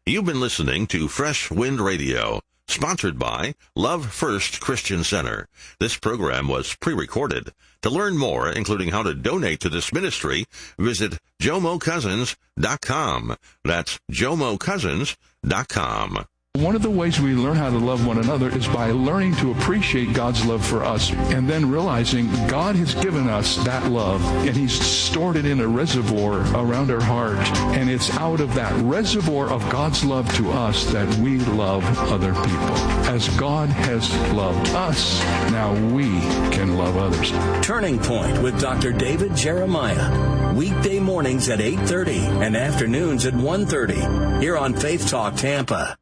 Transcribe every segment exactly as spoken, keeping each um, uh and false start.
You've been listening to Fresh Wind Radio, sponsored by Love First Christian Center. This program was pre-recorded. To learn more, including how to donate to this ministry, visit jomo cousins dot com. That's jomo cousins dot com. One of the ways we learn how to love one another is by learning to appreciate God's love for us and then realizing God has given us that love and He's stored it in a reservoir around our heart. And it's out of that reservoir of God's love to us that we love other people. As God has loved us, now we can love others. Turning Point with Doctor David Jeremiah. Weekday mornings at eight thirty and afternoons at one thirty here on Faith Talk Tampa.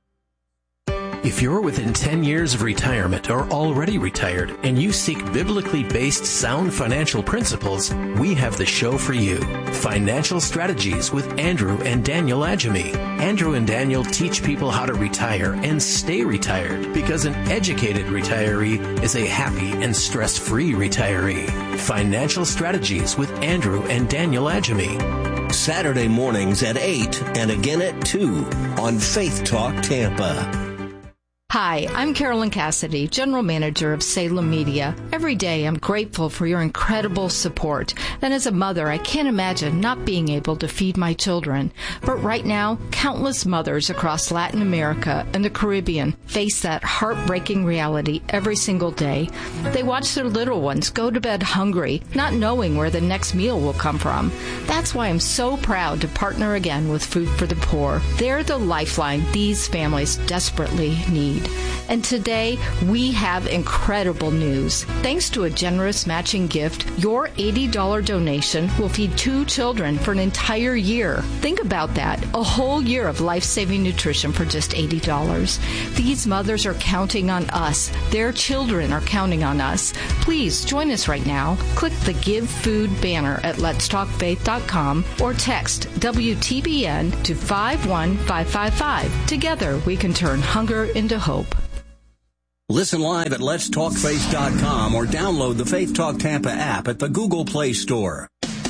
If you're within ten years of retirement or already retired and you seek biblically based sound financial principles, we have the show for you. Financial Strategies with Andrew and Daniel Adjemi. Andrew and Daniel teach people how to retire and stay retired because an educated retiree is a happy and stress-free retiree. Financial Strategies with Andrew and Daniel Adjemi. Saturday mornings at eight and again at two on Faith Talk Tampa. Hi, I'm Carolyn Cassidy, General Manager of Salem Media. Every day I'm grateful for your incredible support. And as a mother, I can't imagine not being able to feed my children. But right now, countless mothers across Latin America and the Caribbean face that heartbreaking reality every single day. They watch their little ones go to bed hungry, not knowing where the next meal will come from. That's why I'm so proud to partner again with Food for the Poor. They're the lifeline these families desperately need. And today, we have incredible news. Thanks to a generous matching gift, your eighty dollars donation will feed two children for an entire year. Think about that, a whole year of life-saving nutrition for just eighty dollars. These mothers are counting on us. Their children are counting on us. Please join us right now. Click the Give Food banner at lets talk faith dot com or text W T B N to five one five five five. Together, we can turn hunger into hope. Listen live at lets talk faith dot com or download the Faith Talk Tampa app at the Google Play Store.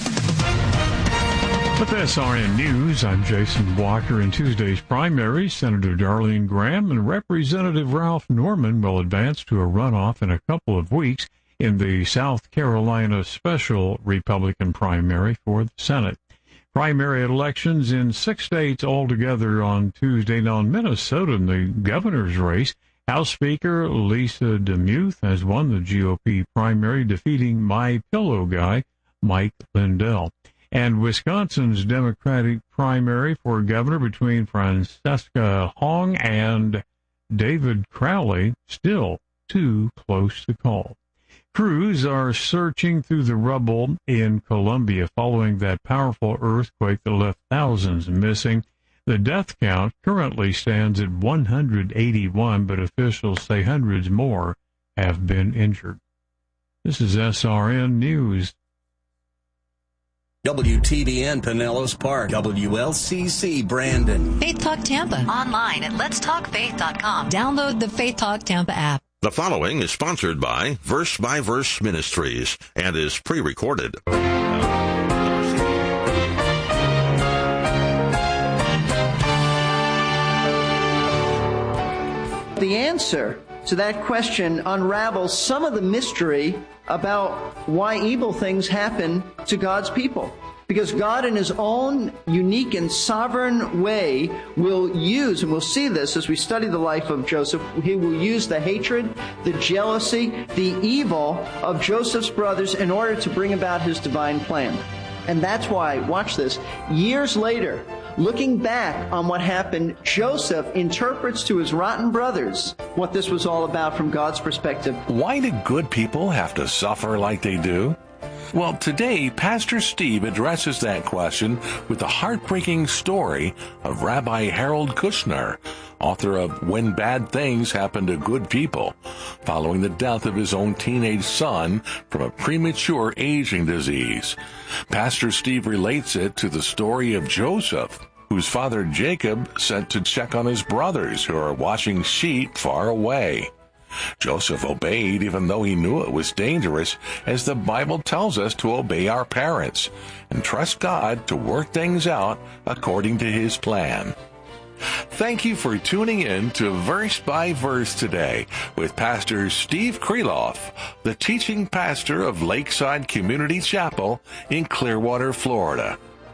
With S R N News, I'm Jason Walker. In Tuesday's primary, Senator Darlene Graham and Representative Ralph Norman will advance to a runoff in a couple of weeks in the South Carolina special Republican primary for the Senate. Primary elections in six states altogether on Tuesday. And on Minnesota in the governor's race, House Speaker Lisa DeMuth has won the G O P primary, defeating My Pillow guy Mike Lindell. And Wisconsin's Democratic primary for governor between Francesca Hong and David Crowley still too close to call. Crews are searching through the rubble in Colombia following that powerful earthquake that left thousands missing. The death count currently stands at one hundred eighty-one, but officials say hundreds more have been injured. This is S R N News. W T B N Pinellas Park, W L C C Brandon. Faith Talk Tampa. Online at lets talk faith dot com. Download the Faith Talk Tampa app. The following is sponsored by Verse by Verse Ministries and is pre-recorded. The answer to that question unravels some of the mystery about why evil things happen to God's people. Because God, in His own unique and sovereign way, will use, and we'll see this as we study the life of Joseph, He will use the hatred, the jealousy, the evil of Joseph's brothers in order to bring about His divine plan. And that's why, watch this, years later, looking back on what happened, Joseph interprets to his rotten brothers what this was all about from God's perspective. Why do good people have to suffer like they do? Well, today, Pastor Steve addresses that question with the heartbreaking story of Rabbi Harold Kushner, author of When Bad Things Happen to Good People, following the death of his own teenage son from a premature aging disease. Pastor Steve relates it to the story of Joseph, whose father Jacob sent to check on his brothers who are watching sheep far away. Joseph obeyed even though he knew it was dangerous, as the Bible tells us to obey our parents and trust God to work things out according to His plan. Thank you for tuning in to Verse by Verse today with Pastor Steve Kreloff, the teaching pastor of Lakeside Community Chapel in Clearwater, Florida.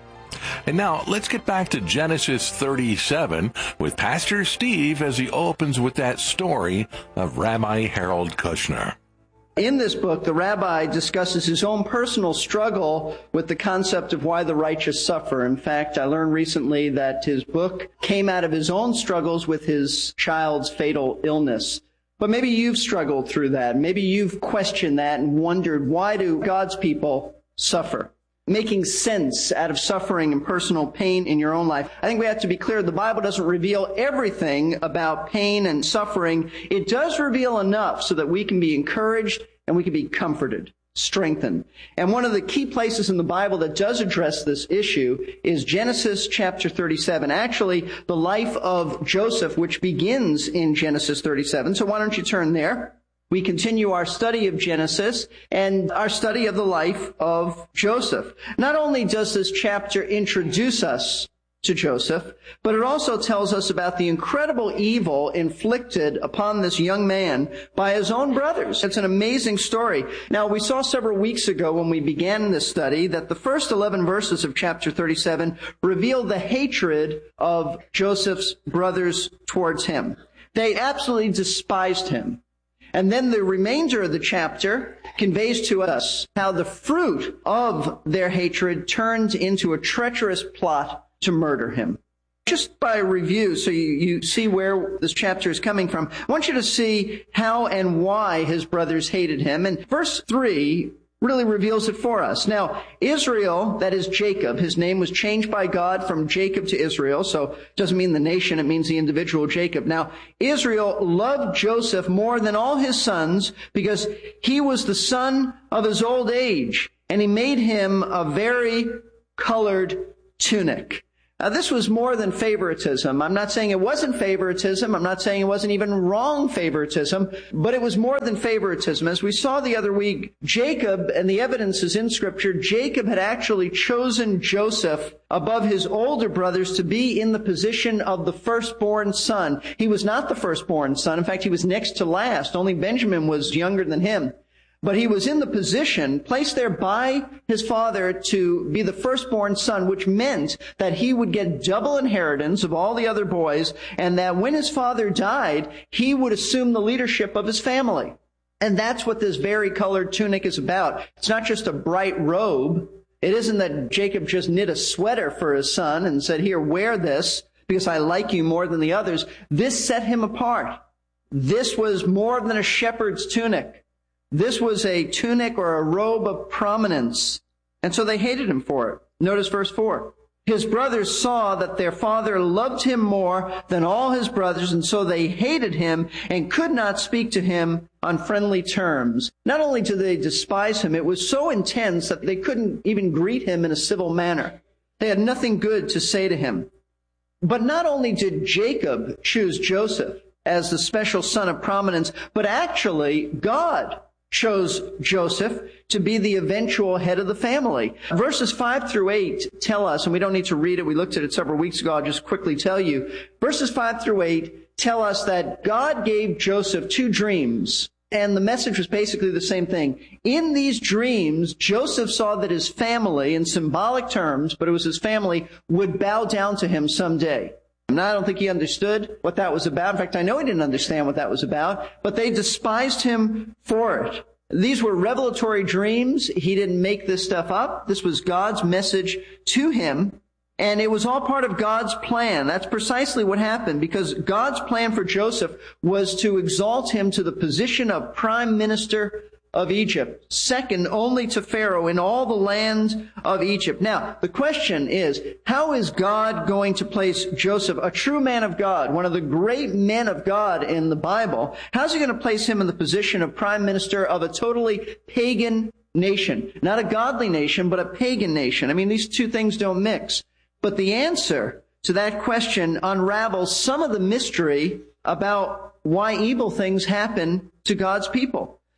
And now, let's get back to Genesis thirty-seven with Pastor Steve as he opens with that story of Rabbi Harold Kushner. In this book, the rabbi discusses his own personal struggle with the concept of why the righteous suffer. In fact, I learned recently that his book came out of his own struggles with his child's fatal illness. But maybe you've struggled through that. Maybe you've questioned that and wondered, why do God's people suffer? Making sense out of suffering and personal pain in your own life. I think we have to be clear, the Bible doesn't reveal everything about pain and suffering. It does reveal enough so that we can be encouraged and we can be comforted, strengthened. And one of the key places in the Bible that does address this issue is Genesis chapter thirty-seven. Actually, the life of Joseph, which begins in Genesis thirty-seven. So why don't you turn there? We continue our study of Genesis and our study of the life of Joseph. Not only does this chapter introduce us to Joseph, but it also tells us about the incredible evil inflicted upon this young man by his own brothers. It's an amazing story. Now, we saw several weeks ago when we began this study that the first eleven verses of chapter thirty-seven reveal the hatred of Joseph's brothers towards him. They absolutely despised him. And then the remainder of the chapter conveys to us how the fruit of their hatred turned into a treacherous plot to murder him. Just by review, so you, you see where this chapter is coming from, I want you to see how and why his brothers hated him. And verse three really reveals it for us. Now, Israel, that is Jacob, his name was changed by God from Jacob to Israel, so it doesn't mean the nation, it means the individual Jacob. Now, Israel loved Joseph more than all his sons because he was the son of his old age, and he made him a very colored tunic. Now, this was more than favoritism. I'm not saying it wasn't favoritism. I'm not saying it wasn't even wrong favoritism, but it was more than favoritism. As we saw the other week, Jacob, and the evidence is in Scripture, Jacob had actually chosen Joseph above his older brothers to be in the position of the firstborn son. He was not the firstborn son. In fact, he was next to last. Only Benjamin was younger than him. But he was in the position, placed there by his father to be the firstborn son, which meant that he would get double inheritance of all the other boys, and that when his father died, he would assume the leadership of his family. And that's what this varicolored tunic is about. It's not just a bright robe. It isn't that Jacob just knit a sweater for his son and said, here, wear this because I like you more than the others. This set him apart. This was more than a shepherd's tunic. This was a tunic or a robe of prominence. And so they hated him for it. Notice verse four. His brothers saw that their father loved him more than all his brothers, and so they hated him and could not speak to him on friendly terms. Not only did they despise him, it was so intense that they couldn't even greet him in a civil manner. They had nothing good to say to him. But not only did Jacob choose Joseph as the special son of prominence, but actually God chose Joseph to be the eventual head of the family. Verses five through eight tell us, and we don't need to read it, we looked at it several weeks ago, I'll just quickly tell you. Verses five through eight tell us that God gave Joseph two dreams, and the message was basically the same thing. In these dreams, Joseph saw that his family, in symbolic terms, but it was his family, would bow down to him someday. Now, I don't think he understood what that was about. In fact, I know he didn't understand what that was about, but they despised him for it. These were revelatory dreams. He didn't make this stuff up. This was God's message to him, and it was all part of God's plan. That's precisely what happened, because God's plan for Joseph was to exalt him to the position of prime minister of Egypt, second only to Pharaoh in all the land of Egypt. Now, the question is, how is God going to place Joseph, a true man of God, one of the great men of God in the Bible, how's he going to place him in the position of prime minister of a totally pagan nation? Not a godly nation, but a pagan nation. I mean, these two things don't mix. But the answer to that question unravels some of the mystery about why evil things happen to God's people.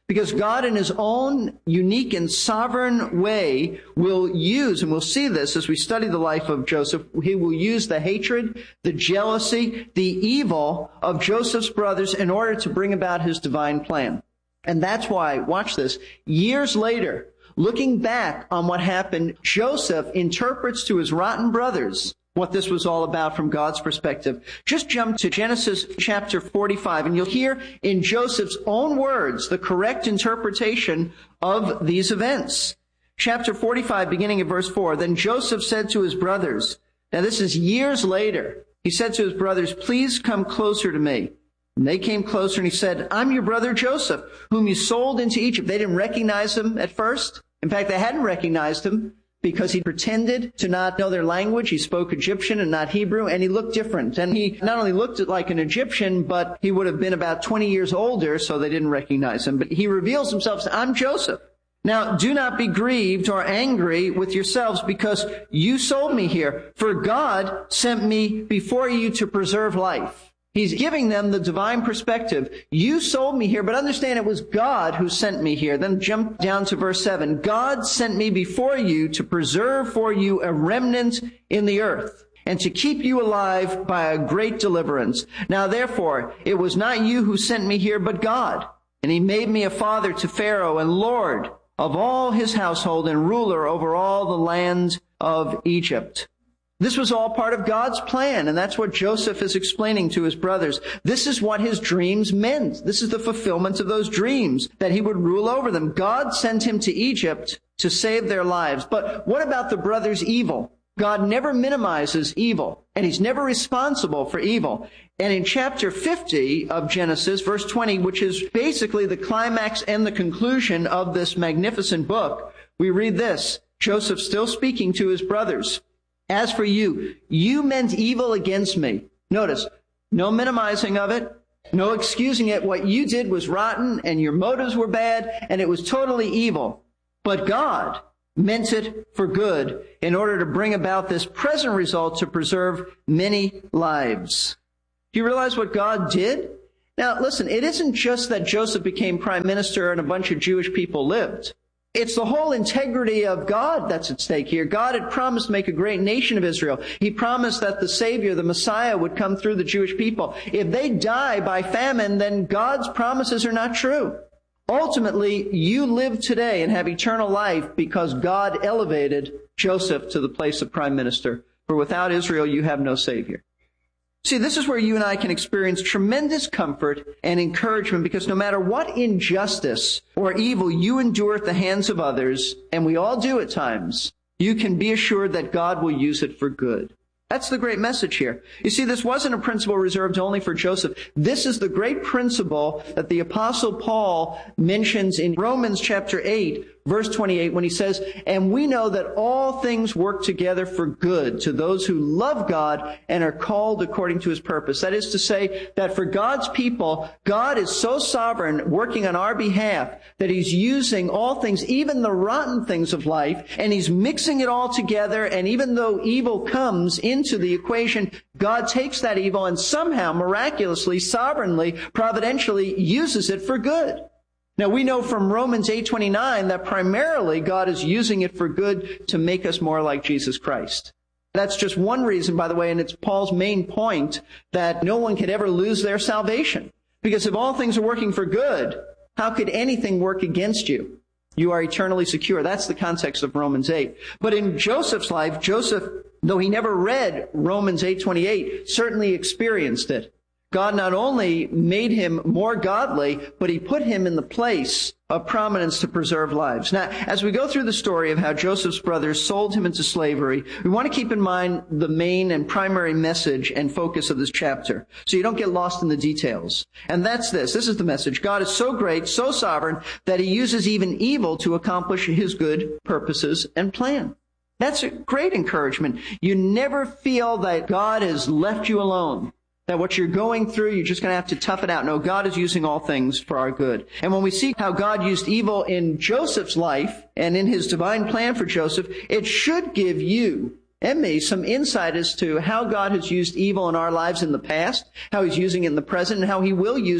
Because God in his own unique and sovereign way will use, and we'll see this as we study the life of Joseph, he will use the hatred, the jealousy, the evil of Joseph's brothers in order to bring about his divine plan. And that's why, watch this, years later, looking back on what happened, Joseph interprets to his rotten brothers what this was all about from God's perspective. Just jump to Genesis chapter forty-five, and you'll hear in Joseph's own words the correct interpretation of these events. Chapter forty-five, beginning at verse four, "Then Joseph said to his brothers," now this is years later, he said to his brothers, "Please come closer to me." And they came closer, and he said, "I'm your brother Joseph, whom you sold into Egypt." They didn't recognize him at first. In fact, they hadn't recognized him, because he pretended to not know their language. He spoke Egyptian and not Hebrew, and he looked different. And he not only looked like an Egyptian, but he would have been about twenty years older, so they didn't recognize him. But he reveals himself, "I'm Joseph. Now, do not be grieved or angry with yourselves because you sold me here, for God sent me before you to preserve life." He's giving them the divine perspective. You sold me here, but understand it was God who sent me here. Then jump down to verse seven. "God sent me before you to preserve for you a remnant in the earth, and to keep you alive by a great deliverance. Now therefore, it was not you who sent me here, but God. And he made me a father to Pharaoh and Lord of all his household and ruler over all the land of Egypt." This was all part of God's plan, and that's what Joseph is explaining to his brothers. This is what his dreams meant. This is the fulfillment of those dreams, that he would rule over them. God sent him to Egypt to save their lives. But what about the brothers' evil? God never minimizes evil, and he's never responsible for evil. And in chapter fifty of Genesis, verse twenty, which is basically the climax and the conclusion of this magnificent book, we read this, Joseph still speaking to his brothers. "As for you, you meant evil against me." Notice, no minimizing of it, no excusing it. What you did was rotten, and your motives were bad, and it was totally evil. But God meant it for good in order to bring about this present result to preserve many lives. Do you realize what God did? Now, listen, it isn't just that Joseph became prime minister and a bunch of Jewish people lived. It's the whole integrity of God that's at stake here. God had promised to make a great nation of Israel. He promised that the Savior, the Messiah, would come through the Jewish people. If they die by famine, then God's promises are not true. Ultimately, you live today and have eternal life because God elevated Joseph to the place of prime minister. For without Israel, you have no Savior. See, this is where you and I can experience tremendous comfort and encouragement, because no matter what injustice or evil you endure at the hands of others, and we all do at times, you can be assured that God will use it for good. That's the great message here. You see, this wasn't a principle reserved only for Joseph. This is the great principle that the Apostle Paul mentions in Romans chapter eight, verse twenty-eight, when he says, "And we know that all things work together for good to those who love God and are called according to his purpose." That is to say that for God's people, God is so sovereign, working on our behalf, that he's using all things, even the rotten things of life, and he's mixing it all together. And even though evil comes into the equation, God takes that evil and somehow, miraculously, sovereignly, providentially uses it for good. Now, we know from Romans eight twenty-nine that primarily God is using it for good to make us more like Jesus Christ. That's just one reason, by the way, and it's Paul's main point, that no one could ever lose their salvation. Because if all things are working for good, how could anything work against you? You are eternally secure. That's the context of Romans eight. But in Joseph's life, Joseph, though he never read Romans eight twenty-eight, certainly experienced it. God not only made him more godly, but he put him in the place of prominence to preserve lives. Now, as we go through the story of how Joseph's brothers sold him into slavery, we want to keep in mind the main and primary message and focus of this chapter, so you don't get lost in the details. And that's this. This is the message. God is so great, so sovereign, that he uses even evil to accomplish his good purposes and plan. That's a great encouragement. You never feel that God has left you alone, that what you're going through, you're just going to have to tough it out. No, God is using all things for our good. And when we see how God used evil in Joseph's life and in his divine plan for Joseph, it should give you and me some insight as to how God has used evil in our lives in the past, how he's using it in the present, and how he will use it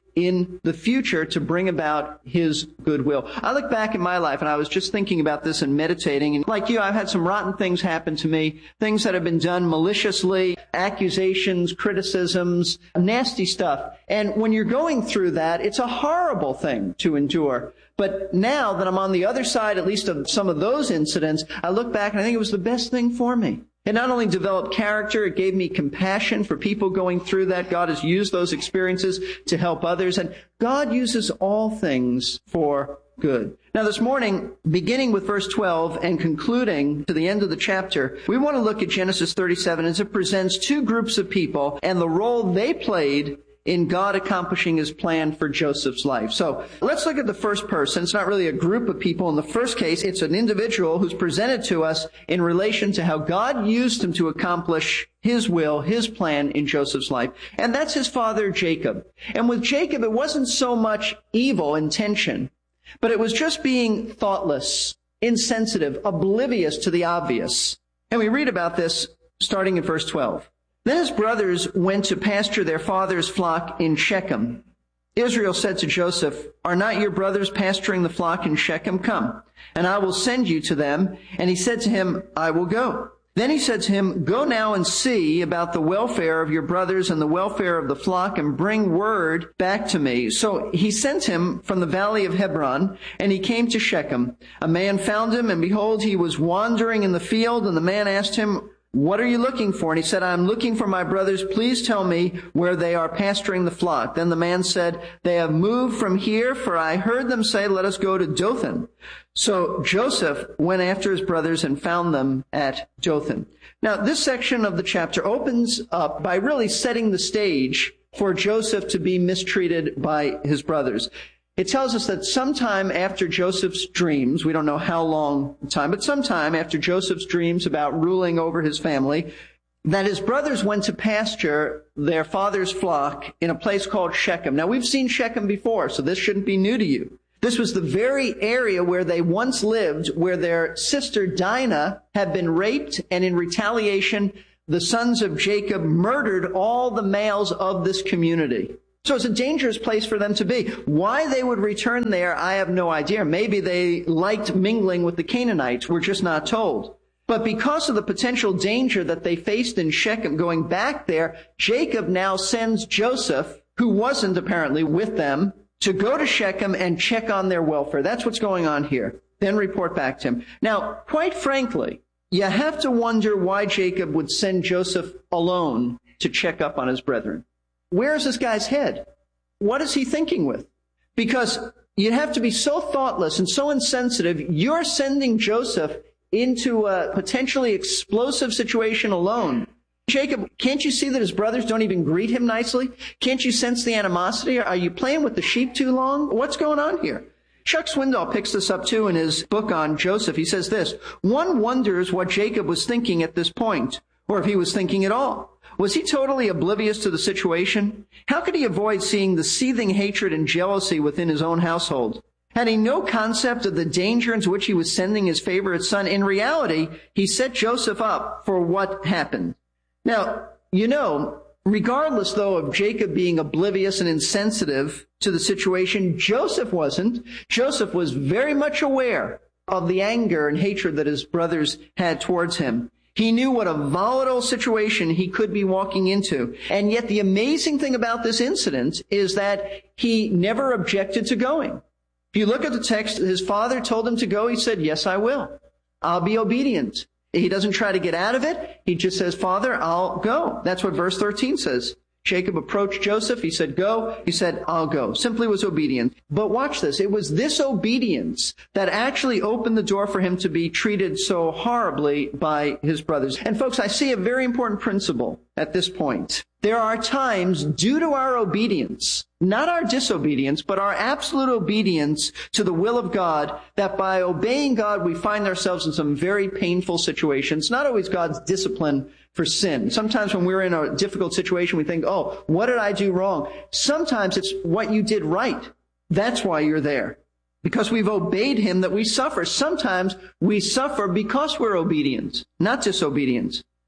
in the future to bring about his goodwill. I look back at my life, and I was just thinking about this and meditating. And like you, I've had some rotten things happen to me, things that have been done maliciously, accusations, criticisms, nasty stuff. And when you're going through that, it's a horrible thing to endure. But now that I'm on the other side, at least of some of those incidents, I look back and I think it was the best thing for me. It not only developed character, it gave me compassion for people going through that. God has used those experiences to help others. And God uses all things for good. Now this morning, beginning with verse twelve and concluding to the end of the chapter, we want to look at Genesis thirty-seven as it presents two groups of people and the role they played in God accomplishing his plan for Joseph's life. So let's look at the first person. It's not really a group of people. In the first case, it's an individual who's presented to us in relation to how God used him to accomplish his will, his plan in Joseph's life. And that's his father, Jacob. And with Jacob, it wasn't so much evil intention, but it was just being thoughtless, insensitive, oblivious to the obvious. And we read about this starting in verse twelve. Then his brothers went to pasture their father's flock in Shechem. Israel said to Joseph, "Are not your brothers pasturing the flock in Shechem? Come, and I will send you to them." And he said to him, "I will go." Then he said to him, "Go now and see about the welfare of your brothers and the welfare of the flock, and bring word back to me." So he sent him from the valley of Hebron, and he came to Shechem. A man found him, and behold, he was wandering in the field, and the man asked him, "What are you looking for?" And he said, "I'm looking for my brothers. Please tell me where they are pasturing the flock." Then the man said, "They have moved from here, for I heard them say, 'Let us go to Dothan.'" So Joseph went after his brothers and found them at Dothan. Now, this section of the chapter opens up by really setting the stage for Joseph to be mistreated by his brothers. It tells us that sometime after Joseph's dreams, we don't know how long time, but sometime after Joseph's dreams about ruling over his family, that his brothers went to pasture their father's flock in a place called Shechem. Now, we've seen Shechem before, so this shouldn't be new to you. This was the very area where they once lived, where their sister Dinah had been raped, and in retaliation, the sons of Jacob murdered all the males of this community. So it's a dangerous place for them to be. Why they would return there, I have no idea. Maybe they liked mingling with the Canaanites. We're just not told. But because of the potential danger that they faced in Shechem going back there, Jacob now sends Joseph, who wasn't apparently with them, to go to Shechem and check on their welfare. That's what's going on here. Then report back to him. Now, quite frankly, you have to wonder why Jacob would send Joseph alone to check up on his brethren. Where is this guy's head? What is he thinking with? Because you have to be so thoughtless and so insensitive. You're sending Joseph into a potentially explosive situation alone. Jacob, can't you see that his brothers don't even greet him nicely? Can't you sense the animosity? Are you playing with the sheep too long? What's going on here? Chuck Swindoll picks this up too in his book on Joseph. He says this: "One wonders what Jacob was thinking at this point, or if he was thinking at all. Was he totally oblivious to the situation? How could he avoid seeing the seething hatred and jealousy within his own household? Had he no concept of the danger into which he was sending his favorite son? In reality, he set Joseph up for what happened." Now, you know, regardless, though, of Jacob being oblivious and insensitive to the situation, Joseph wasn't. Joseph was very much aware of the anger and hatred that his brothers had towards him. He knew what a volatile situation he could be walking into. And yet the amazing thing about this incident is that he never objected to going. If you look at the text, his father told him to go. He said, "Yes, I will. I'll be obedient." He doesn't try to get out of it. He just says, "Father, I'll go." That's what verse thirteen says. Jacob approached Joseph. He said, "Go." He said, "I'll go." Simply was obedient. But watch this. It was this obedience that actually opened the door for him to be treated so horribly by his brothers. And folks, I see a very important principle at this point. There are times, due to our obedience, not our disobedience, but our absolute obedience to the will of God, that by obeying God, we find ourselves in some very painful situations. Not always God's discipline for sin. Sometimes when we're in a difficult situation, we think, "Oh, what did I do wrong?" Sometimes it's what you did right. That's why you're there. Because we've obeyed him that we suffer. Sometimes we suffer because we're obedient, not disobedience.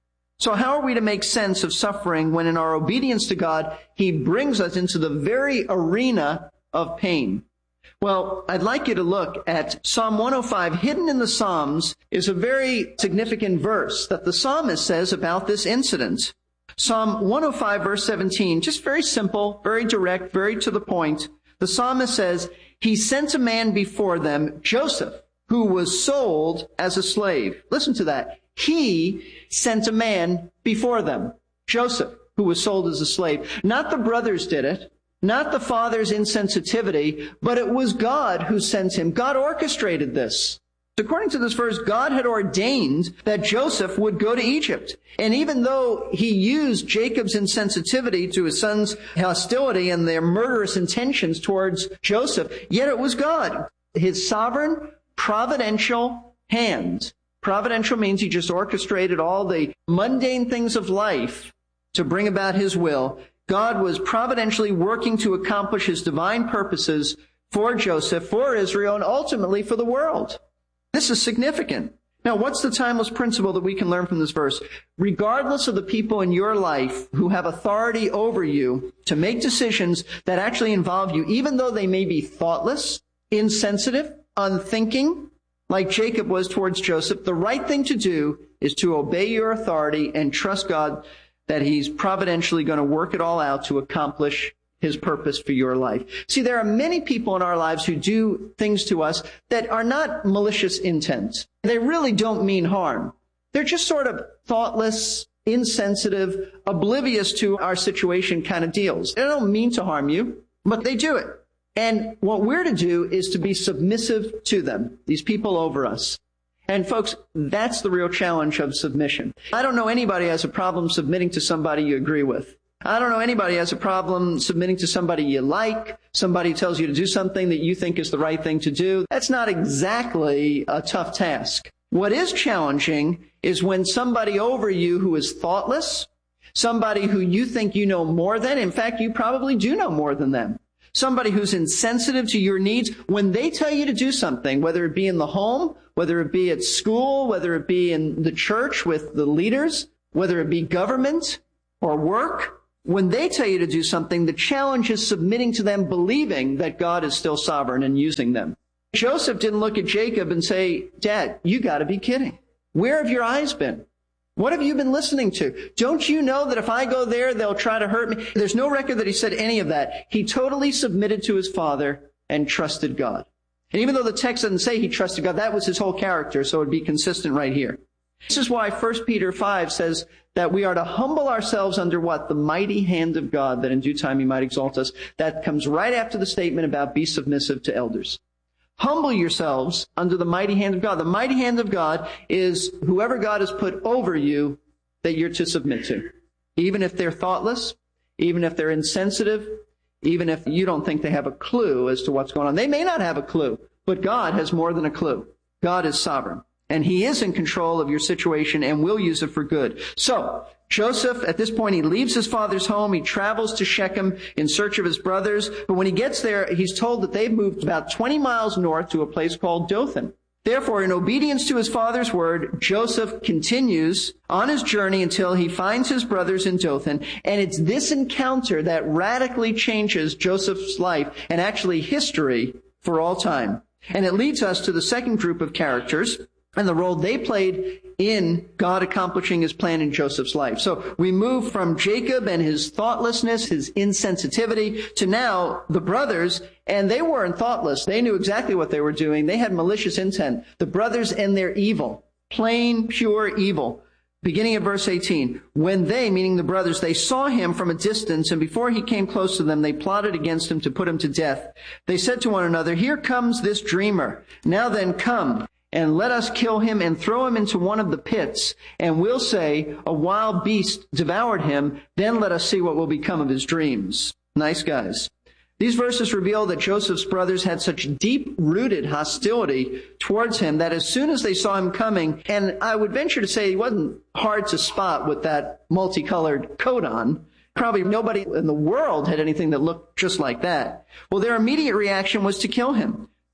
So how are we to make sense of suffering when in our obedience to God, He brings us into the very arena of pain? Well, I'd like you to look at Psalm one oh five. Hidden in the Psalms is a very significant verse that the psalmist says about this incident. Psalm one oh five, verse seventeen, just very simple, very direct, very to the point. The psalmist says, He sent a man before them, Joseph, who was sold as a slave. Listen to that. He sent a man before them, Joseph, who was sold as a slave. Not the brothers did it, not the father's insensitivity, but it was God who sent him. God orchestrated this. According to this verse, God had ordained that Joseph would go to Egypt. And even though he used Jacob's insensitivity to his son's hostility and their murderous intentions towards Joseph, yet it was God. His sovereign, providential hand. Providential means He just orchestrated all the mundane things of life to bring about His will. God was providentially working to accomplish His divine purposes for Joseph, for Israel, and ultimately for the world. This is significant. Now, what's the timeless principle that we can learn from this verse? Regardless of the people in your life who have authority over you to make decisions that actually involve you, even though they may be thoughtless, insensitive, unthinking, like Jacob was towards Joseph, the right thing to do is to obey your authority and trust God that He's providentially going to work it all out to accomplish His purpose for your life. See, there are many people in our lives who do things to us that are not malicious intent. They really don't mean harm. They're just sort of thoughtless, insensitive, oblivious to our situation kind of deals. They don't mean to harm you, but they do it. And what we're to do is to be submissive to them, these people over us. And folks, that's the real challenge of submission. I don't know anybody who has a problem submitting to somebody you agree with. I don't know anybody who has a problem submitting to somebody you like, somebody who tells you to do something that you think is the right thing to do. That's not exactly a tough task. What is challenging is when somebody over you who is thoughtless, somebody who you think you know more than, in fact, you probably do know more than them, somebody who's insensitive to your needs, when they tell you to do something, whether it be in the home, whether it be at school, whether it be in the church with the leaders, whether it be government or work, when they tell you to do something, the challenge is submitting to them, believing that God is still sovereign and using them. Joseph didn't look at Jacob and say, Dad, you got to be kidding. Where have your eyes been? What have you been listening to? Don't you know that if I go there, they'll try to hurt me? There's no record that he said any of that. He totally submitted to his father and trusted God. And even though the text doesn't say he trusted God, that was his whole character, so it would be consistent right here. This is why First Peter five says that we are to humble ourselves under what? The mighty hand of God, that in due time He might exalt us. That comes right after the statement about be submissive to elders. Humble yourselves under the mighty hand of God. The mighty hand of God is whoever God has put over you that you're to submit to. Even if they're thoughtless, even if they're insensitive, even if you don't think they have a clue as to what's going on. They may not have a clue, but God has more than a clue. God is sovereign. And He is in control of your situation and will use it for good. So, Joseph, at this point, he leaves his father's home. He travels to Shechem in search of his brothers. But when he gets there, he's told that they've moved about twenty miles north to a place called Dothan. Therefore, in obedience to his father's word, Joseph continues on his journey until he finds his brothers in Dothan. And it's this encounter that radically changes Joseph's life and actually history for all time. And it leads us to the second group of characters and the role they played in God accomplishing His plan in Joseph's life. So we move from Jacob and his thoughtlessness, his insensitivity, to now the brothers, and they weren't thoughtless. They knew exactly what they were doing. They had malicious intent. The brothers and their evil, plain, pure evil. Beginning of verse eighteen, when they, meaning the brothers, they saw him from a distance, and before he came close to them, they plotted against him to put him to death. They said to one another, here comes this dreamer. Now then, come, and let us kill him and throw him into one of the pits, and we'll say, a wild beast devoured him, then let us see what will become of his dreams. Nice guys. These verses reveal that Joseph's brothers had such deep-rooted hostility towards him that as soon as they saw him coming, and I would venture to say he wasn't hard to spot with that multicolored coat on. Probably nobody in the world had anything that looked just like that. Well, their immediate reaction was to kill him.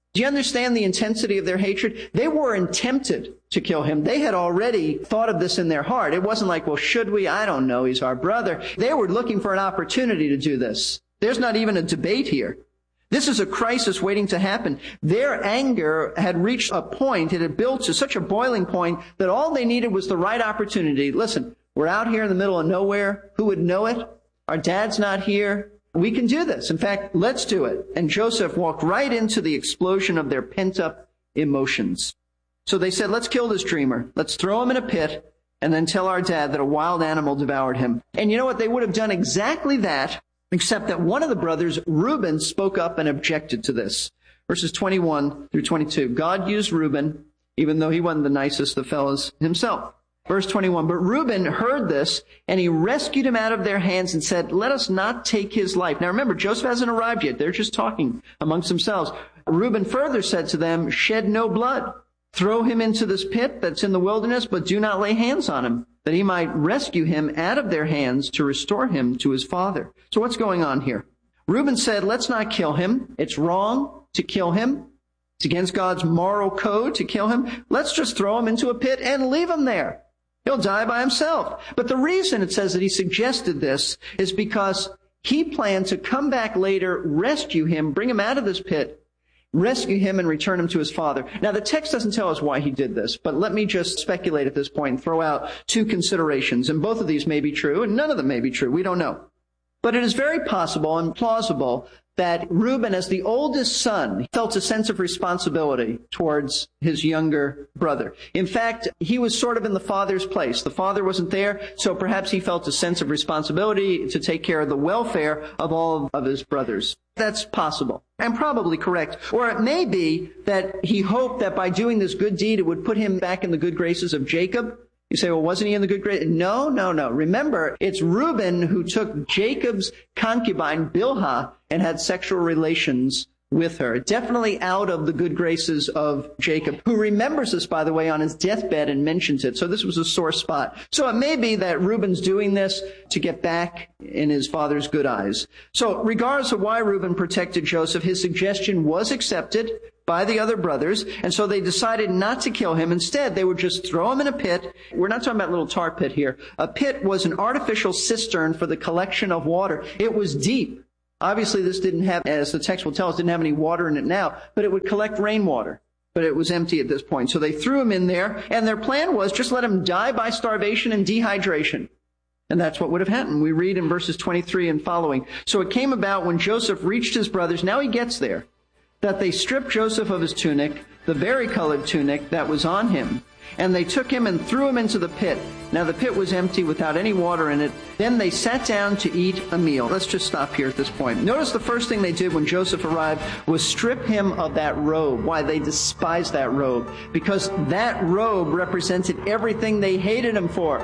Do you understand the intensity of their hatred? They weren't tempted to kill him. They had already thought of this in their heart. It wasn't like, well, should we? I don't know. He's our brother. They were looking for an opportunity to do this. There's not even a debate here. This is a crisis waiting to happen. Their anger had reached a point, it had built to such a boiling point that all they needed was the right opportunity. Listen, we're out here in the middle of nowhere. Who would know it? Our dad's not here. We can do this. In fact, let's do it. And Joseph walked right into the explosion of their pent-up emotions. So they said, let's kill this dreamer. Let's throw him in a pit and then tell our dad that a wild animal devoured him. And you know what? They would have done exactly that, except that one of the brothers, Reuben, spoke up and objected to this. Verses twenty-one through twenty-two. God used Reuben, even though he wasn't the nicest of fellows himself. Verse twenty-one, but Reuben heard this, and he rescued him out of their hands and said, let us not take his life. Now remember, Joseph hasn't arrived yet. They're just talking amongst themselves. Reuben further said to them, shed no blood. Throw him into this pit that's in the wilderness, but do not lay hands on him, that he might rescue him out of their hands to restore him to his father. So what's going on here? Reuben said, let's not kill him. It's wrong to kill him. It's against God's moral code to kill him. Let's just throw him into a pit and leave him there. He'll die by himself. But the reason it says that he suggested this is because he planned to come back later, rescue him, bring him out of this pit, rescue him, and return him to his father. Now, the text doesn't tell us why he did this, but let me just speculate at this point and throw out two considerations. And both of these may be true, and none of them may be true. We don't know. But it is very possible and plausible that Reuben, as the oldest son, felt a sense of responsibility towards his younger brother. In fact, he was sort of in the father's place. The father wasn't there, so perhaps he felt a sense of responsibility to take care of the welfare of all of his brothers. That's possible and probably correct. Or it may be that he hoped that by doing this good deed, it would put him back in the good graces of Jacob. You say, well, wasn't he in the good graces? No, no, no. Remember, it's Reuben who took Jacob's concubine, Bilhah, and had sexual relations with her. Definitely out of the good graces of Jacob, who remembers this, by the way, on his deathbed and mentions it. So this was a sore spot. So it may be that Reuben's doing this to get back in his father's good eyes. So regardless of why Reuben protected Joseph, his suggestion was accepted by the other brothers, and so they decided not to kill him. Instead, they would just throw him in a pit. We're not talking about a little tar pit here. A pit was an artificial cistern for the collection of water. It was deep. Obviously, this didn't have, as the text will tell us, didn't have any water in it now, but it would collect rainwater. But it was empty at this point. So they threw him in there, and their plan was just let him die by starvation and dehydration. And that's what would have happened. We read in verses twenty-three and following. So it came about when Joseph reached his brothers, now he gets there, that they stripped Joseph of his tunic, the varicolored tunic that was on him, and they took him and threw him into the pit. Now the pit was empty without any water in it. Then they sat down to eat a meal. Let's just stop here at this point. Notice the first thing they did when Joseph arrived was strip him of that robe. Why? They despised that robe, because that robe represented everything they hated him for.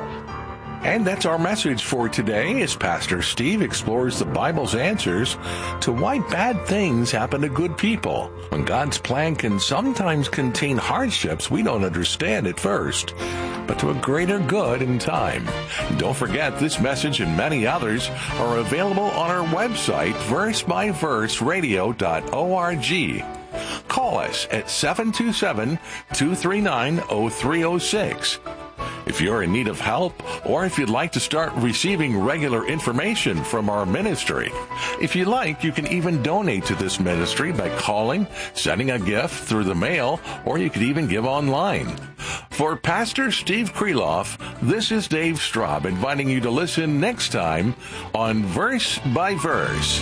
And that's our message for today as Pastor Steve explores the Bible's answers to why bad things happen to good people. When God's plan can sometimes contain hardships we don't understand at first, but to a greater good in time. Don't forget, this message and many others are available on our website, verse by verse radio dot org. Call us at seven two seven, two three nine, zero three zero six. If you're in need of help, or if you'd like to start receiving regular information from our ministry, if you like, you can even donate to this ministry by calling, sending a gift through the mail, or you could even give online. For Pastor Steve Kreloff, this is Dave Straub inviting you to listen next time on Verse by Verse.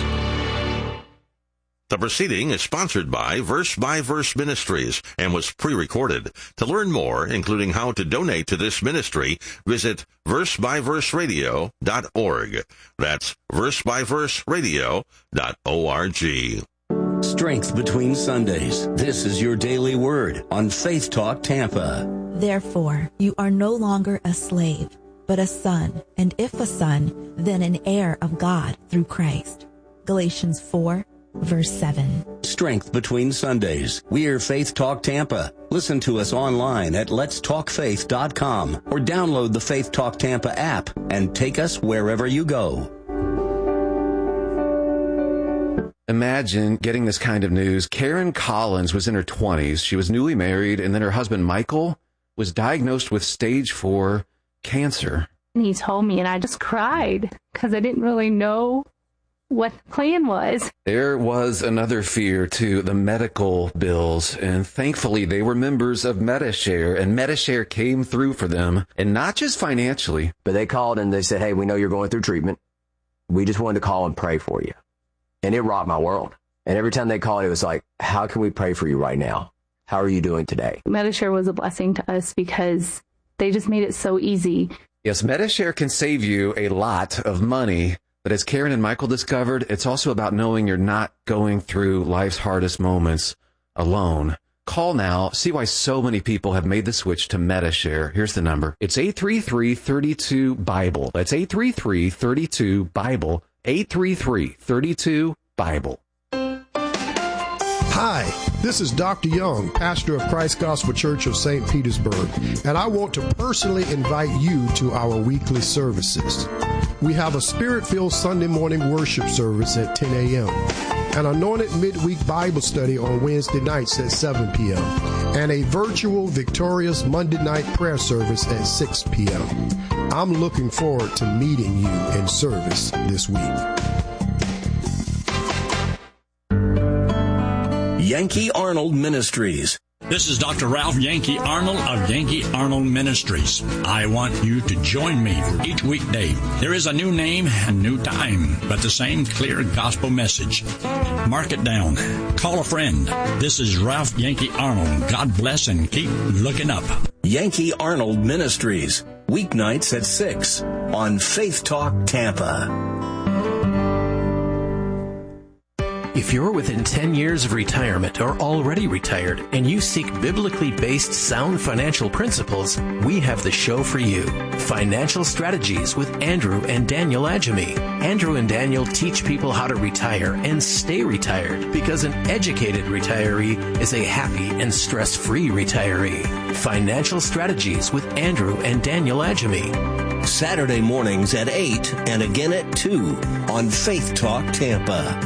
The proceeding is sponsored by Verse by Verse Ministries and was pre-recorded. To learn more, including how to donate to this ministry, visit verse by verse radio dot org. That's verse by verse radio dot org. Strength between Sundays. This is your daily word on Faith Talk Tampa. Therefore, you are no longer a slave, but a son, and if a son, then an heir of God through Christ. Galatians four, verse seven. Strength between Sundays. We're Faith Talk Tampa. Listen to us online at lets talk faith dot com or download the Faith Talk Tampa app and take us wherever you go. imagine getting this kind of news. Karen Collins was in her twenties. She was newly married, and then her husband, Michael, was diagnosed with stage four cancer. And he told me, and I just cried because I didn't really know what the plan was. There was another fear, too, the medical bills, and thankfully they were members of Medi-Share, and Medi-Share came through for them, and not just financially. But they called and they said, hey, we know you're going through treatment. We just wanted to call and pray for you. And it rocked my world. And every time they called, it was like, how can we pray for you right now? How are you doing today? Medi-Share was a blessing to us because they just made it so easy. Yes, Medi-Share can save you a lot of money. But as Karen and Michael discovered, it's also about knowing you're not going through life's hardest moments alone. Call now. See why so many people have made the switch to Medi-Share. Here's the number. It's eight three three, three two, Bible. That's eight three three, three two, Bible. eight three three, three two, Bible. Hi, this is Doctor Young, pastor of Christ Gospel Church of Saint Petersburg, and I want to personally invite you to our weekly services. We have a Spirit-filled Sunday morning worship service at ten a.m., an anointed midweek Bible study on Wednesday nights at seven p.m., and a virtual victorious Monday night prayer service at six p.m. I'm looking forward to meeting you in service this week. Yankee Arnold Ministries. This is Doctor Ralph Yankee Arnold of Yankee Arnold Ministries. I want you to join me for each weekday. There is a new name and new time, but the same clear gospel message. Mark it down. Call a friend. This is Ralph Yankee Arnold. God bless and keep looking up. Yankee Arnold Ministries. Weeknights at six on Faith Talk Tampa. If you're within ten years of retirement or already retired and you seek biblically based sound financial principles, we have the show for you. Financial Strategies with Andrew and Daniel Adjemi. Andrew and Daniel teach people how to retire and stay retired because an educated retiree is a happy and stress-free retiree. Financial Strategies with Andrew and Daniel Adjemi. Saturday mornings at eight and again at two on Faith Talk Tampa.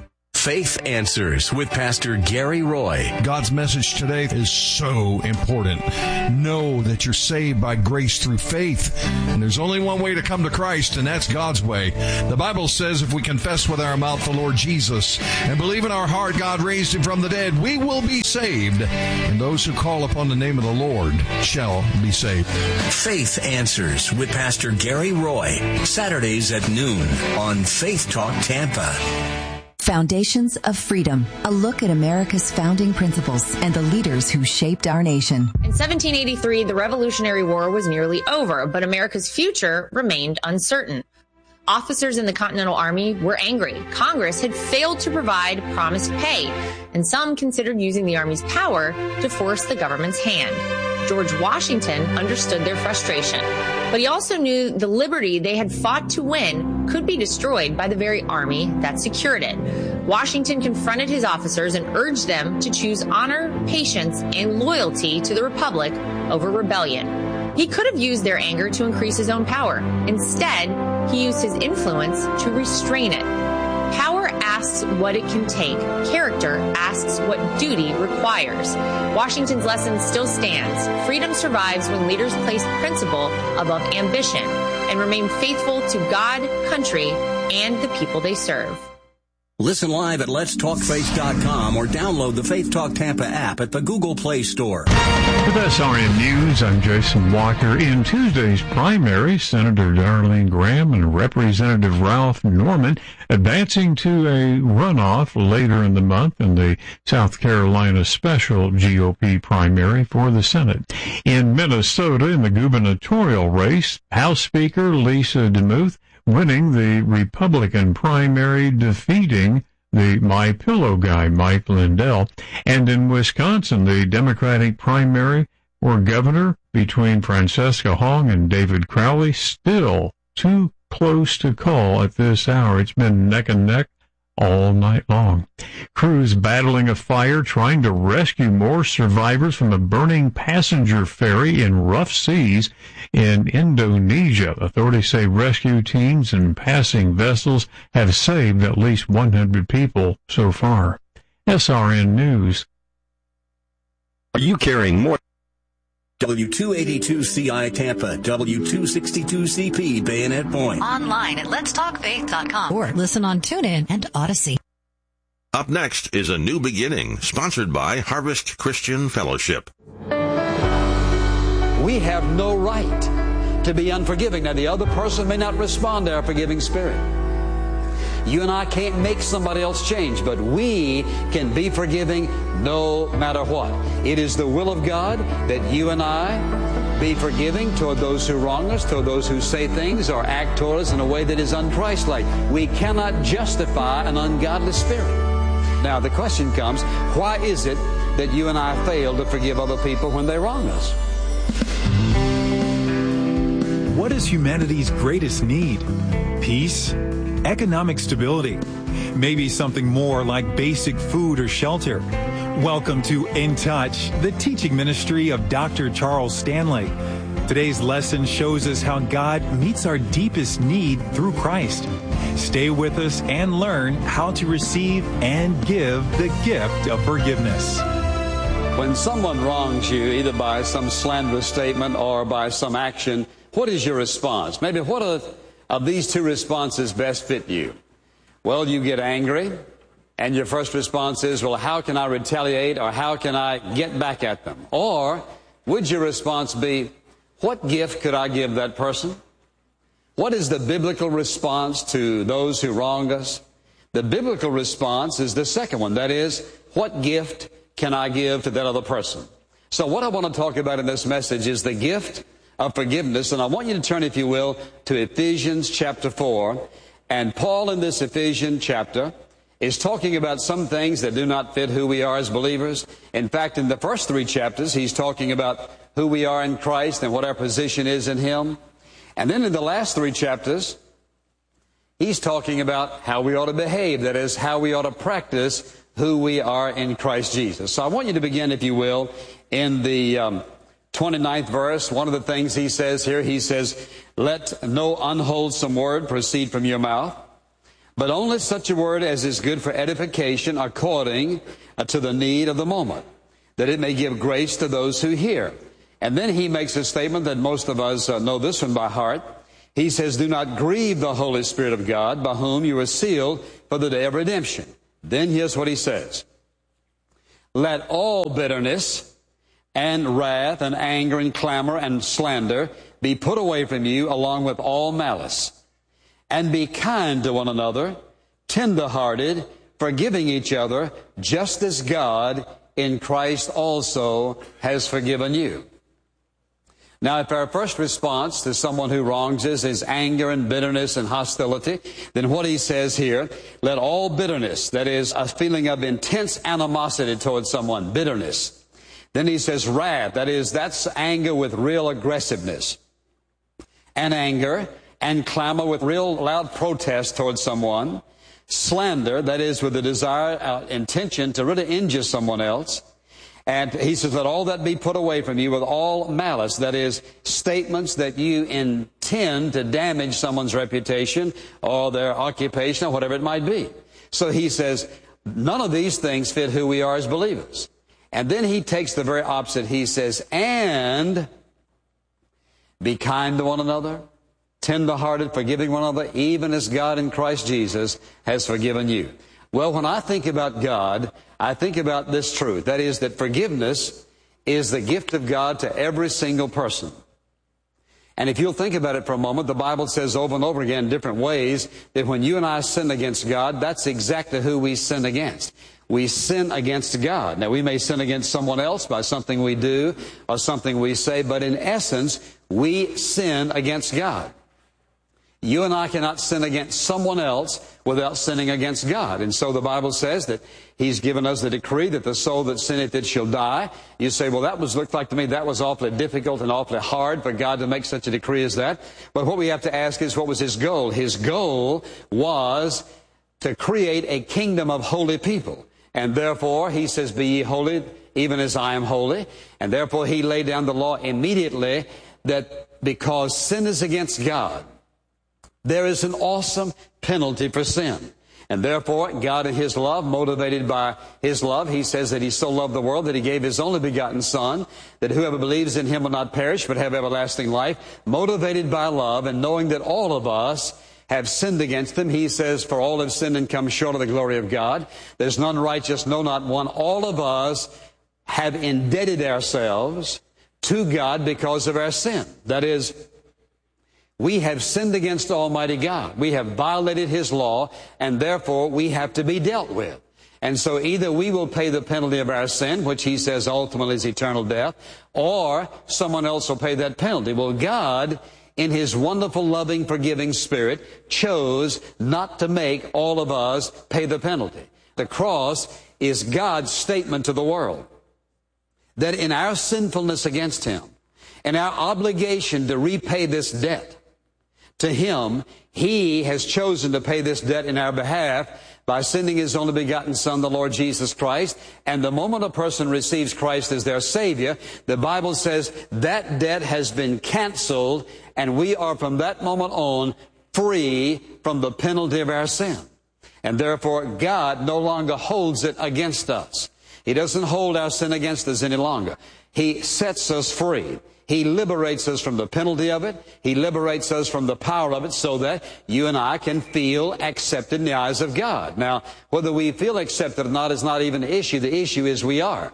Faith Answers with Pastor Gary Roy. God's message today is so important. Know that you're saved by grace through faith. And there's only one way to come to Christ, and that's God's way. The Bible says if we confess with our mouth the Lord Jesus and believe in our heart God raised him from the dead, we will be saved. And those who call upon the name of the Lord shall be saved. Faith Answers with Pastor Gary Roy. Saturdays at noon on Faith Talk Tampa. Foundations of Freedom, a look at America's founding principles and the leaders who shaped our nation. In seventeen eighty-three, the Revolutionary War was nearly over, but America's future remained uncertain. Officers in the Continental Army were angry. Congress had failed to provide promised pay, and some considered using the Army's power to force the government's hand. George Washington understood their frustration, but he also knew the liberty they had fought to win could be destroyed by the very army that secured it. Washington confronted his officers and urged them to choose honor, patience, and loyalty to the Republic over rebellion. He could have used their anger to increase his own power. Instead, he used his influence to restrain it. Power asks what it can take. Character asks what duty requires. Washington's lesson still stands. Freedom survives when leaders place principle above ambition and remain faithful to God, country, and the people they serve. Listen live at lets talk faith dot com or download the Faith Talk Tampa app at the Google Play Store. With S R N News, I'm Jason Walker. In Tuesday's primary, Senator Darlene Graham and Representative Ralph Norman advancing to a runoff later in the month in the South Carolina special G O P primary for the Senate. In Minnesota, in the gubernatorial race, House Speaker Lisa DeMuth winning the Republican primary, defeating the My Pillow guy, Mike Lindell. And in Wisconsin, the Democratic primary for governor between Francesca Hong and David Crowley, still too close to call at this hour. It's been neck and neck all night long. Crews battling a fire trying to rescue more survivors from a burning passenger ferry in rough seas in Indonesia. Authorities say rescue teams and passing vessels have saved at least one hundred people so far. S R N News. Are you carrying more? W two eighty-two C I Tampa, W two sixty-two C P Bayonet Point. Online at lets talk faith dot com or listen on TuneIn and Odyssey. Up next is A New Beginning, sponsored by Harvest Christian Fellowship. We have no right to be unforgiving. Now, the other person may not respond to our forgiving spirit. You and I can't make somebody else change, but we can be forgiving no matter what. It is the will of God that you and I be forgiving toward those who wrong us, toward those who say things or act toward us in a way that is unchristlike. We cannot justify an ungodly spirit. Now, the question comes, why is it that you and I fail to forgive other people when they wrong us? What is humanity's greatest need? Peace? Economic stability? Maybe something more like basic food or shelter? Welcome to In Touch, the teaching ministry of Doctor Charles Stanley. Today's lesson shows us how God meets our deepest need through Christ. Stay with us and learn how to receive and give the gift of forgiveness. When someone wrongs you, either by some slanderous statement or by some action, what is your response? Maybe what are, of these two responses best fit you? Well, you get angry, and your first response is, well, how can I retaliate, or how can I get back at them? Or would your response be, what gift could I give that person? What is the biblical response to those who wrong us? The biblical response is the second one. That is, what gift can I give to that other person? So what I want to talk about in this message is the gift of forgiveness. And I want you to turn, if you will, to Ephesians chapter four. And Paul in this Ephesians chapter is talking about some things that do not fit who we are as believers. In fact, in the first three chapters, he's talking about who we are in Christ and what our position is in Him. And then in the last three chapters, he's talking about how we ought to behave. That is, how we ought to practice who we are in Christ Jesus. So I want you to begin, if you will, in the um, twenty-ninth verse. One of the things he says here, he says, let no unwholesome word proceed from your mouth, but only such a word as is good for edification according to the need of the moment, that it may give grace to those who hear. And then he makes a statement that most of us uh, know this one by heart. He says, do not grieve the Holy Spirit of God, by whom you are sealed for the day of redemption. Then here's what he says. Let all bitterness and wrath and anger and clamor and slander be put away from you, along with all malice. And be kind to one another, tender-hearted, forgiving each other, just as God in Christ also has forgiven you. Now, if our first response to someone who wrongs us is anger and bitterness and hostility, then what he says here, let all bitterness, that is a feeling of intense animosity towards someone, bitterness. Then he says wrath, that is, that's anger with real aggressiveness. And anger and clamor with real loud protest towards someone. Slander, that is with the desire, uh, intention to really injure someone else. And he says, let all that be put away from you with all malice. That is, statements that you intend to damage someone's reputation or their occupation or whatever it might be. So he says, none of these things fit who we are as believers. And then he takes the very opposite. He says, and be kind to one another, tender-hearted, forgiving one another, even as God in Christ Jesus has forgiven you. Well, when I think about God, I think about this truth. That is, that forgiveness is the gift of God to every single person. And if you'll think about it for a moment, the Bible says over and over again in different ways that when you and I sin against God, that's exactly who we sin against. We sin against God. Now, we may sin against someone else by something we do or something we say, but in essence, we sin against God. You and I cannot sin against someone else without sinning against God. And so the Bible says that He's given us the decree that the soul that sinneth it shall die. You say, well, that was, looked like to me, that was awfully difficult and awfully hard for God to make such a decree as that. But what we have to ask is, what was His goal? His goal was to create a kingdom of holy people. And therefore, he says, be ye holy, even as I am holy. And therefore, he laid down the law immediately that because sin is against God, there is an awesome penalty for sin. And therefore, God in His love, motivated by His love, He says that He so loved the world that He gave His only begotten Son, that whoever believes in Him will not perish but have everlasting life. Motivated by love and knowing that all of us have sinned against Him, He says, for all have sinned and come short of the glory of God. There's none righteous, no, not one. All of us have indebted ourselves to God because of our sin. That is, we have sinned against Almighty God. We have violated His law, and therefore we have to be dealt with. And so either we will pay the penalty of our sin, which He says ultimately is eternal death, or someone else will pay that penalty. Well, God, in His wonderful, loving, forgiving Spirit, chose not to make all of us pay the penalty. The cross is God's statement to the world that in our sinfulness against Him, in our obligation to repay this debt to Him, He has chosen to pay this debt in our behalf by sending His only begotten Son, the Lord Jesus Christ. And the moment a person receives Christ as their Savior, the Bible says that debt has been canceled, and we are from that moment on free from the penalty of our sin. And therefore, God no longer holds it against us. He doesn't hold our sin against us any longer. He sets us free. He liberates us from the penalty of it. He liberates us from the power of it so that you and I can feel accepted in the eyes of God. Now, whether we feel accepted or not is not even the issue. The issue is we are.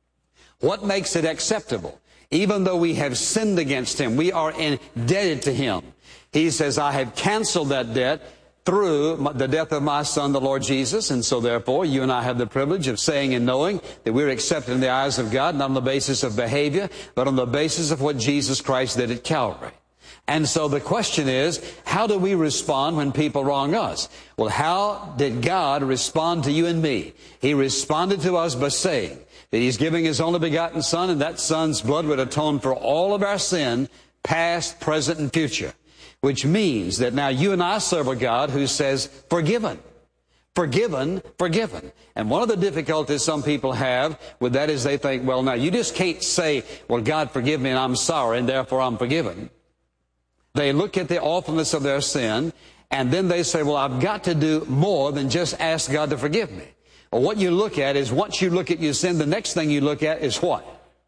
What makes it acceptable? Even though we have sinned against Him, we are indebted to Him. He says, I have canceled that debt through the death of my Son, the Lord Jesus. And so therefore, you and I have the privilege of saying and knowing that we're accepted in the eyes of God, not on the basis of behavior, but on the basis of what Jesus Christ did at Calvary. And so the question is, how do we respond when people wrong us? Well, how did God respond to you and me? He responded to us by saying that He's giving His only begotten Son, and that Son's blood would atone for all of our sin, past, present, and future. Which means that now you and I serve a God who says, forgiven, forgiven, forgiven. And one of the difficulties some people have with that is they think, well, now you just can't say, well, God forgive me and I'm sorry and therefore I'm forgiven. They look at the awfulness of their sin and then they say, well, I've got to do more than just ask God to forgive me. Well, what you look at is once you look at your sin, the next thing you look at is what?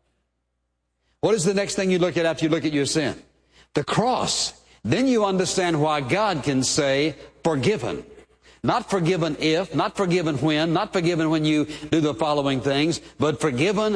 What is the next thing you look at after you look at your sin? The cross. Then you understand why God can say, forgiven. Not forgiven if, not forgiven when, not forgiven when you do the following things, but forgiven